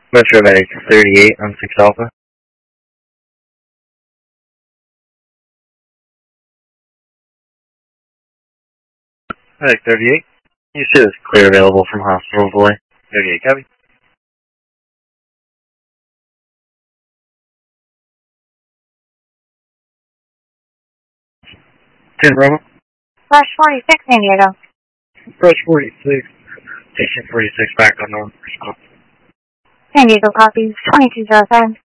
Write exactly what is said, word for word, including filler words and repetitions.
Metro Medic thirty-eight on six Alpha. Medic thirty-eight. You see this clear available from hospital boy. thirty-eight, copy. ten Bravo. Rush forty-six, San Diego. Rush forty-six. Station forty-six back on north response. San Diego copies, twenty-two zero seven.